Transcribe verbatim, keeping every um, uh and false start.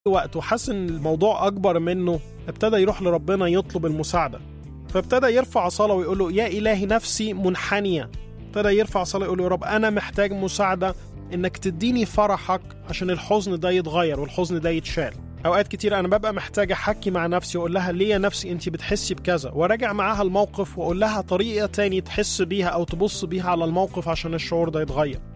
وقت وحس ان الموضوع اكبر منه، ابتدى يروح لربنا يطلب المساعدة. فابتدى يرفع صلاة ويقول له يا إلهي نفسي منحنية. ابتدى يرفع صلاة يقول له يا رب أنا محتاج مساعدة إنك تديني فرحك عشان الحزن ده يتغير والحزن ده يتشال. أوقات كتير أنا ببقى محتاج أحكي مع نفسي وأقول لها ليه يا نفسي أنت بتحسي بكذا، وراجع معاها الموقف وأقول لها طريقة تاني تحس بيها أو تبص بيها على الموقف عشان الشعور ده يتغير.